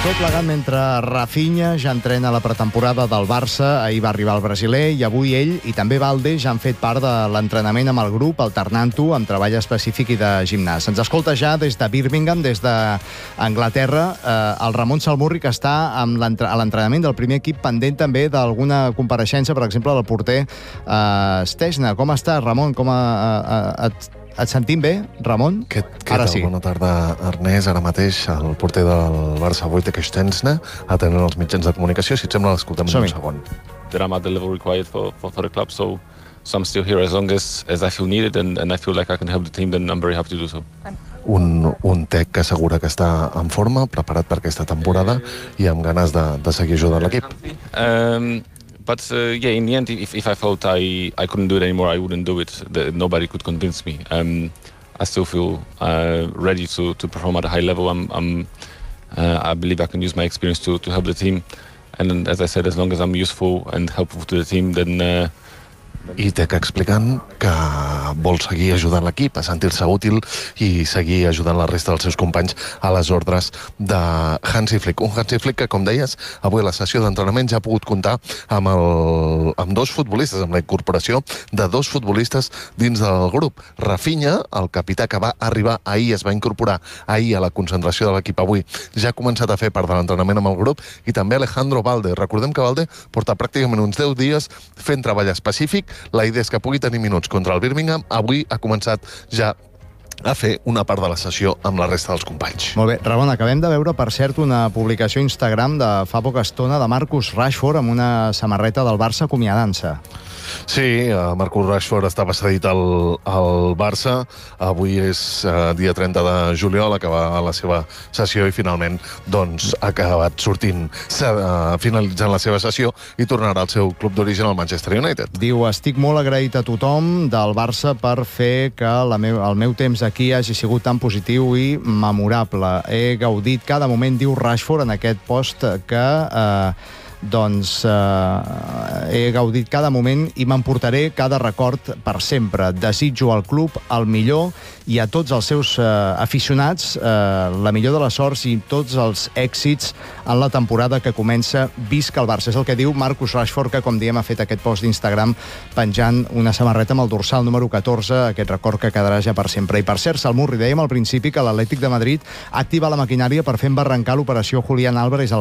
Tot plegat mentre Rafinha ja entrena la pretemporada del Barça, ahir va arribar el brasiler i avui ell i també Valde ja han fet part de l'entrenament amb el grup, alternant-ho amb treball específic i de gimnàs. Ens escolta ja des de Birmingham, des d'Anglaterra, el Ramon Salmurri, que està a l'entrenament del primer equip, pendent també d'alguna compareixença, per exemple, del porter Stejna. Com està, Ramon? Et sentim bé, Ramon? Què tal? Sí. Bona tarda, Ernest. Ara mateix el porter del Barça, Wojtek Szczęsny, atenent els mitjans de comunicació. Si et sembla, l'escoltem un segon. That I'm at the level required for the club, so I'm still here as long as I feel needed and I feel like I can help the team, then I'm very happy to do so. Un tec que assegura que està en forma, preparat per aquesta temporada i amb ganes de seguir ajudant l'equip. But in the end, if I felt I couldn't do it anymore, I wouldn't do it. Nobody could convince me. I still feel ready to perform at a high level. I believe I can use my experience to help the team. And as I said, as long as I'm useful and helpful to the team, then... I Tec explicant que vol seguir ajudant l'equip a sentir-se útil i seguir ajudant la resta dels seus companys a les ordres de Hansi Flick. Un Hansi Flick que, com deies, avui a la sessió d'entrenament ja ha pogut comptar amb dos futbolistes, amb la incorporació de dos futbolistes dins del grup. Rafinha, el capità que va arribar ahir, es va incorporar ahir a la concentració de l'equip avui, ja ha començat a fer part de l'entrenament amb el grup, i també Alejandro Valde. Recordem que Valde porta pràcticament uns 10 dies fent treball específic. La idea és que pugui tenir minuts contra el Birmingham. Avui ha començat ja a fer una part de la sessió amb la resta dels companys. Molt bé. Ramon, acabem de veure, per cert, una publicació a Instagram de fa poca estona de Marcus Rashford amb una samarreta del Barça acomiadant-se. Sí, Marcus Rashford estava cedit al Barça. Avui és dia 30 de juliol, acaba la seva sessió i finalment ha acabat sortint, finalitzant la seva sessió i tornarà al seu club d'origen, al Manchester United. Diu: estic molt agraït a tothom del Barça per fer que el meu temps aquí hagi sigut tan positiu i memorable. He gaudit cada moment, diu Rashford, en aquest post que... he gaudit cada moment i m'emportaré cada record per sempre. Desitjo al club el millor i a tots els seus aficionats la millor de les sorts i tots els èxits en la temporada que comença. Visca el Barça. És el que diu Marcus Rashford, que, com diem, ha fet aquest post d'Instagram penjant una samarreta amb el dorsal número 14, aquest record que quedarà ja per sempre. I per cert, Salmurri, dèiem al principi que l'Atlètic de Madrid activa la maquinària per fer embarrancar l'operació Julián Álvarez